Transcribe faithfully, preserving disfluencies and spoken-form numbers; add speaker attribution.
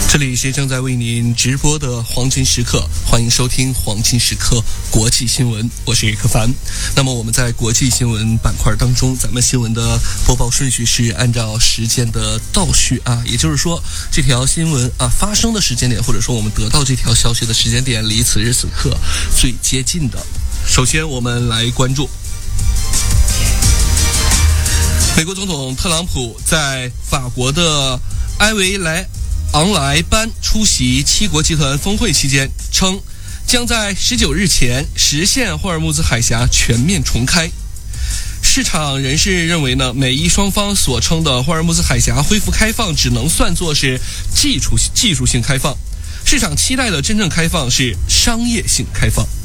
Speaker 1: 这里是正在为您直播的黄金时刻，欢迎收听黄金时刻国际新闻，我是柯凡。那么我们在国际新闻板块当中，咱们新闻的播报顺序是按照时间的倒序啊，也就是说这条新闻啊发生的时间点，或者说我们得到这条消息的时间点，离此时此刻最接近的。首先我们来关注美国总统特朗普在法国的埃维莱昂莱班出席七国集团峰会期间称，将在十九日前实现霍尔木兹海峡全面重开。市场人士认为呢，美伊双方所称的霍尔木兹海峡恢复开放只能算作是技术技术性开放，市场期待的真正开放是商业性开放。